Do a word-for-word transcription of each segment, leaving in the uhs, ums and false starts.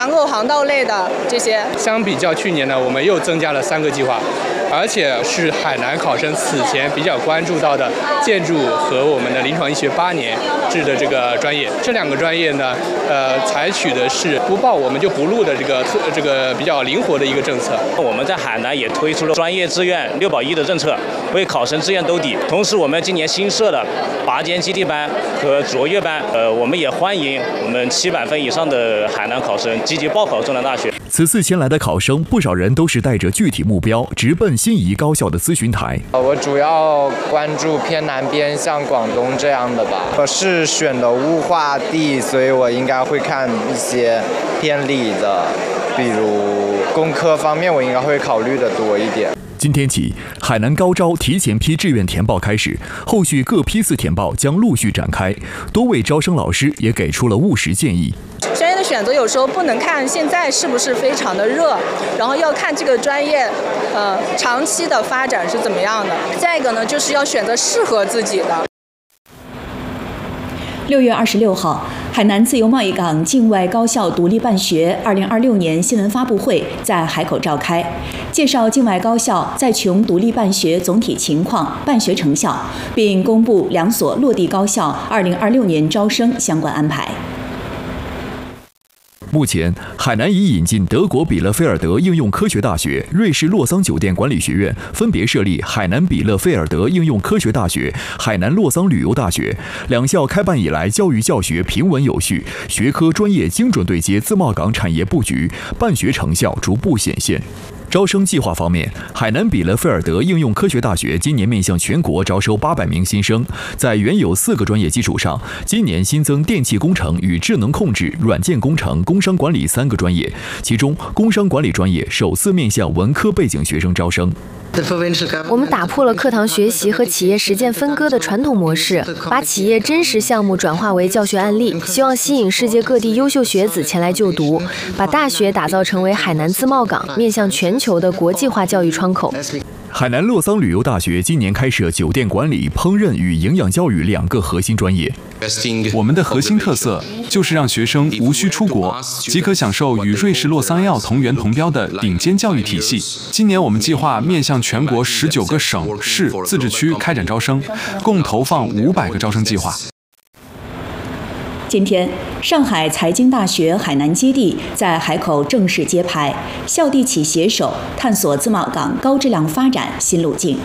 航口航道类的这些。 相比较去年呢，我们又增加了三个计划，而且是海南考生此前比较关注到的建筑和我们的临床医学八年制的这个专业。这两个专业呢，呃，采取的是不报我们就不录的这个特这个比较灵活的一个政策。 我们在海南也推出了专业志愿六保一的政策，为考生志愿兜底。同时，我们今年新设的拔尖基地班和卓越班，呃，我们也欢迎我们七百分以上的海南考生积极报考中南大学。 此次前来的考生，不少人都是带着具体目标，直奔心仪高校的咨询台。 我主要关注偏南边，像广东这样的吧。我是选的雾化地，所以我应该会看一些偏理的，比如工科方面，我应该会考虑的多一点。 今天起，海南高招提前批志愿填报开始，后续各批次填报将陆续展开。多位招生老师也给出了务实建议。 专业的选择有时候不能看现在是不是非常的热，然后要看这个专业，呃，长期的发展是怎么样的。再一个呢，就是要选择适合自己的。 六月二十六号，海南自由贸易港境外高校独立办学二零二六年新闻发布会在海口召开，介绍境外高校在琼独立办学总体情况、办学成效，并公布两所落地高校二零二六年招生相关安排。 目前，海南已引进德国比勒菲尔德应用科学大学、瑞士洛桑酒店管理学院，分别设立海南比勒菲尔德应用科学大学、海南洛桑旅游大学。两校开办以来，教育教学平稳有序，学科专业精准对接自贸港产业布局，办学成效逐步显现。招生计划方面，海南比勒菲尔德应用科学大学今年面向全国招收八百名新生，在原有四个专业基础上，今年新增电气工程与智能控制、软件工程、工商管理三个专业，其中工商管理专业首次面向文科背景学生招生。 我们打破了课堂学习和企业实践分割的传统模式，把企业真实项目转化为教学案例，希望吸引世界各地优秀学子前来就读，把大学打造成为海南自贸港面向全球的国际化教育窗口。 海南洛桑旅游大学今年开设酒店管理、烹饪与营养教育两个核心专业。 我们的核心特色就是让学生无需出国，即可享受与瑞士洛桑药同源同标的顶尖教育体系。今年我们计划面向全国十九个省市自治区开展招生，共投放五百个招生计划。 今天，上海财经大学海南基地在海口正式揭牌，校地企携手探索自贸港高质量发展新路径。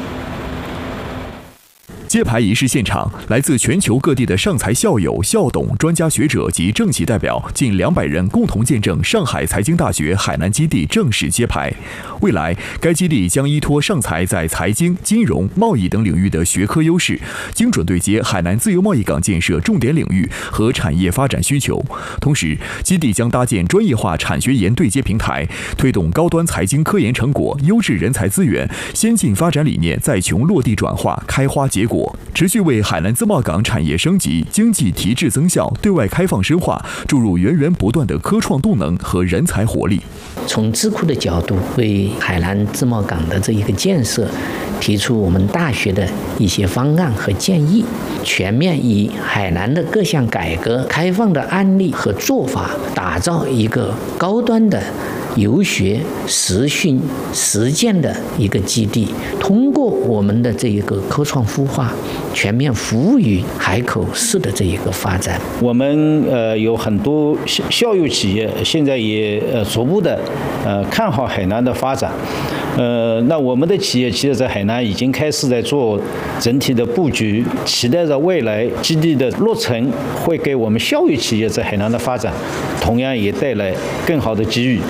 揭牌仪式现场，来自全球各地的上财校友、校董、专家学者及政企代表近两百人共同见证上海财经大学海南基地正式揭牌。未来，该基地将依托上财在财经、金融、贸易等领域的学科优势，精准对接海南自由贸易港建设重点领域和产业发展需求。同时，基地将搭建专业化产学研对接平台，推动高端财经科研成果、优质人才资源、先进发展理念在琼落地转化、开花结果。持续为海南自贸港产业升级、经济提质增效、对外开放深化注入源源不断的科创动能和人才活力。 从智库的角度，为海南自贸港的这一个建设提出我们大学的一些方案和建议，全面以海南的各项改革开放的案例和做法，打造一个高端的游学、实训、实践的一个基地。通过我们的这一个科创孵化，全面服务于海口市的这一个发展。 我们呃有很多校友企业现在也呃逐步的呃看好海南的发展。呃，那我们的企业其实在海南已经开始在做整体的布局，期待着未来基地的落成会给我们校友企业在海南的发展，同样也带来更好的机遇。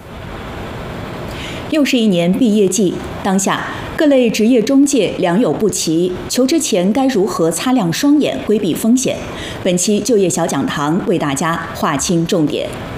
又是一年毕业季，当下各类职业中介良莠不齐，求职前该如何擦亮双眼，规避风险？本期就业小讲堂为大家划清重点。